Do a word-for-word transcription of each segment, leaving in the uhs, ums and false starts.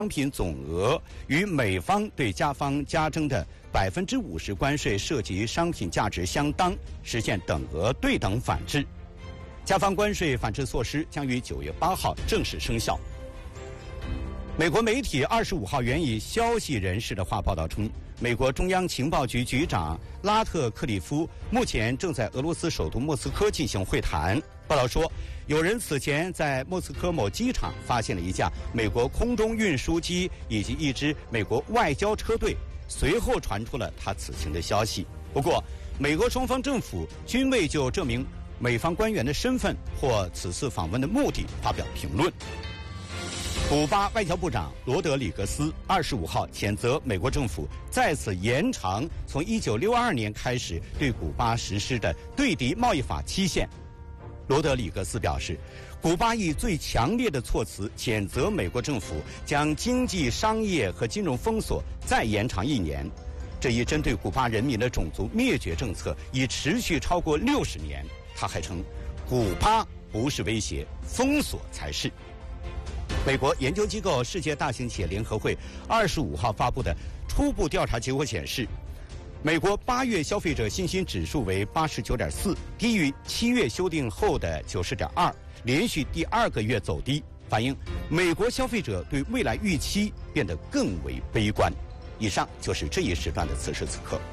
商品总额与美方对加方加征的百分之五十关税涉及商品价值相当，实现等额对等反制。加方关税反制措施将于九月八号正式生效。美国媒体二十五号援引消息人士的话报道称，美国中央情报局局长拉特克利夫目前正在俄罗斯首都莫斯科进行会谈。报道说，有人此前在莫斯科某机场发现了一架美国空中运输机以及一支美国外交车队，随后传出了他此行的消息。不过，美国双方政府均未就这名美方官员的身份或此次访问的目的发表评论。古巴外交部长罗德里格斯二十五号谴责美国政府再次延长从一九六二年开始对古巴实施的对敌贸易法期限。罗德里格斯表示，古巴以最强烈的措辞谴责美国政府将经济、商业和金融封锁再延长一年。这一针对古巴人民的种族灭绝政策已持续超过六十年。他还称，古巴不是威胁，封锁才是。美国研究机构世界大型企业联合会二十五号发布的初步调查结果显示，美国八月消费者信心指数为八十九点四，低于七月修订后的九十点二，连续第二个月走低，反映美国消费者对未来预期变得更为悲观。以上就是这一时段的此时此刻。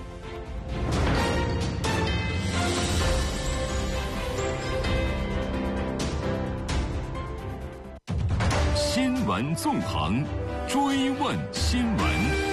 新闻纵横，追问新闻。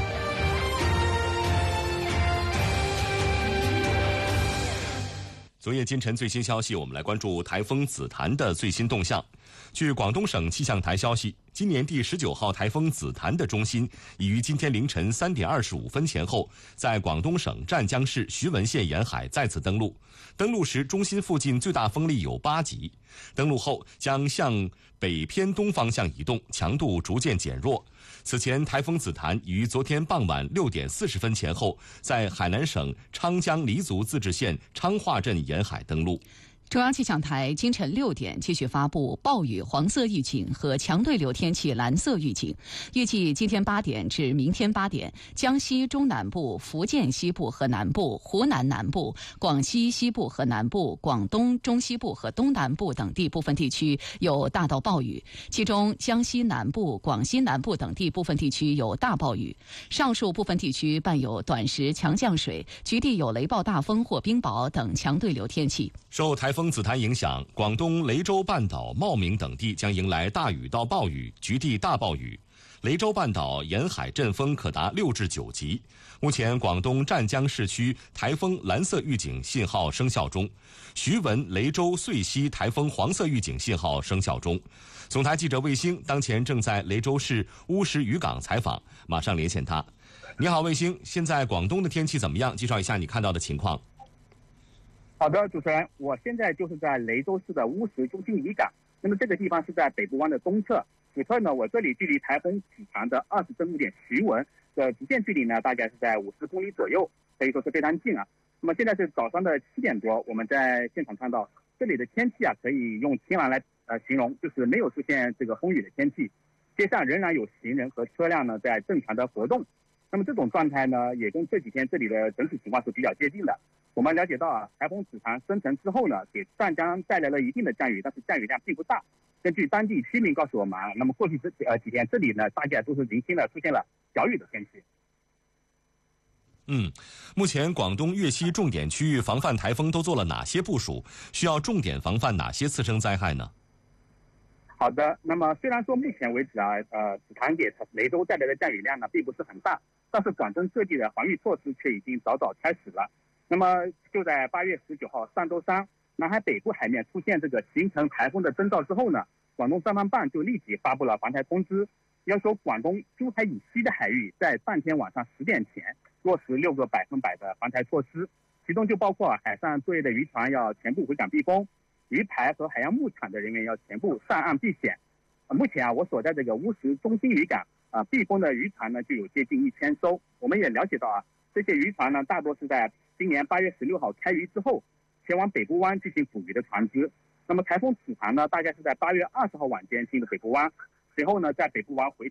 昨夜今晨最新消息，我们来关注台风紫檀的最新动向。据广东省气象台消息，今年第十九号台风紫檀的中心已于今天凌晨三点二十五分前后，在广东省湛江市徐闻县沿海再次登陆。登陆时，中心附近最大风力有八级。登陆后将向北偏东方向移动，强度逐渐减弱。此前，台风紫檀于昨天傍晚六点四十分前后，在海南省昌江黎族自治县昌化镇沿海登陆。 中央气象台今晨六点继续发布暴雨黄色预警和强对流天气蓝色预警。预计今天八点至明天八点，江西中南部、福建西部和南部、湖南南部、广西西部和南部、广东中西部和东南部等地部分地区有大到暴雨，其中江西南部、广西南部等地部分地区有大暴雨。上述部分地区伴有短时强降水，局地有雷暴大风或冰雹等强对流天气。 受台风紫檀影响，广东雷州半岛、茂名等地将迎来大雨到暴雨，局地大暴雨。雷州半岛沿海阵风可达六至九级。目前，广东湛江市区台风蓝色预警信号生效中，徐闻、雷州、遂溪台风黄色预警信号生效中。总台记者卫星当前正在雷州市乌石渔港采访，马上连线他。你好，卫星，现在广东的天气怎么样？介绍一下你看到的情况。 好的，主持人，我现在就是在雷州市的乌石中心渔港。那么这个地方是在北部湾的东侧，此刻呢，我这里距离台风紫檀的二十登陆点徐闻的直线距离呢，大概是在五十公里左右，可以说是非常近啊。那么现在是早上的七点多，我们在现场看到这里的天气啊，可以用晴朗来呃形容，就是没有出现这个风雨的天气，街上仍然有行人和车辆呢在正常的活动。那么这种状态呢，也跟这几天这里的整体情况是比较接近的。我们了解到啊，台风紫檀生成之后呢，给湛江带来了一定的降雨，但是降雨量并不大。根据当地居民告诉我们，那么过去这呃几天这里呢，大概都是零星的出现了小雨的天气。 嗯，目前广东粤西重点区域防范台风都做了哪些部署？需要重点防范哪些次生灾害呢？ 好的，那么虽然说目前为止啊，呃，紫檀给雷州带来的降雨量呢并不是很大，但是广东各地的防御措施却已经早早开始了。那么就在八月十九号上周三，南海北部海面出现这个形成台风的征兆之后呢，广东三方办就立即发布了防台通知，要求广东珠海以西的海域在当天晚上十点前落实六个百分百的防台措施，其中就包括海上作业的渔船要全部回港避风，渔排和海洋牧场的人员要全部上岸避险。呃、目前啊，我所在这个乌石中心渔港啊，避风的渔船呢就有接近一千艘。我们也了解到啊，这些渔船呢大多是在今年八月十六号开渔之后，前往北部湾进行捕鱼的船只。那么台风紫檀呢，大概是在八月二十号晚间进入北部湾，随后呢在北部湾回